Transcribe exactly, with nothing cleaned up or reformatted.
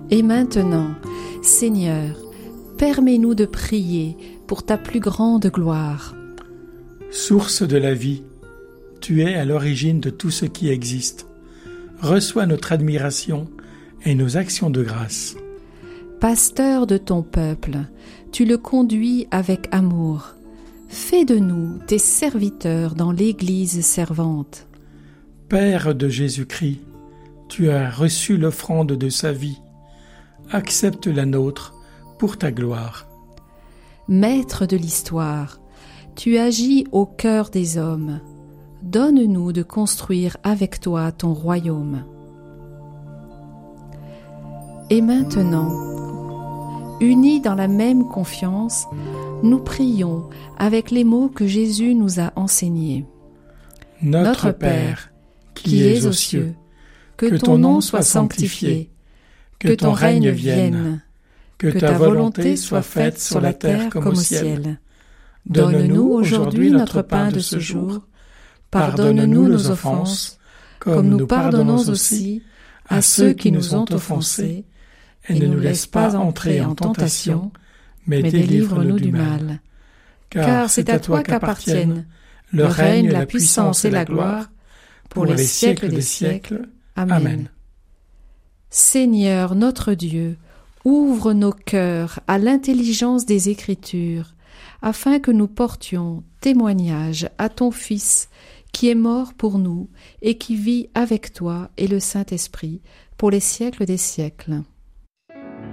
Et maintenant, Seigneur, permets-nous de prier pour ta plus grande gloire. Source de la vie, tu es à l'origine de tout ce qui existe. Reçois notre admiration et nos actions de grâce. Pasteur de ton peuple, tu le conduis avec amour. Fais de nous tes serviteurs dans l'Église servante. Père de Jésus-Christ, tu as reçu l'offrande de sa vie. Accepte la nôtre pour ta gloire. Maître de l'histoire, tu agis au cœur des hommes. Donne-nous de construire avec toi ton royaume. Et maintenant, unis dans la même confiance, nous prions avec les mots que Jésus nous a enseignés. Notre Père, qui es aux cieux, que ton nom soit sanctifié, que ton règne vienne, que ta volonté soit faite sur la terre comme au ciel. Donne-nous aujourd'hui notre pain de ce jour. Pardonne-nous nos offenses, comme nous pardonnons aussi à ceux qui nous ont offensés, et ne nous laisse pas entrer en tentation, mais délivre-nous du mal. Car c'est à toi qu'appartiennent le règne, la puissance et la gloire, pour les siècles des siècles. Amen. Seigneur notre Dieu, ouvre nos cœurs à l'intelligence des Écritures, afin que nous portions témoignage à ton Fils, qui est mort pour nous et qui vit avec toi et le Saint-Esprit pour les siècles des siècles.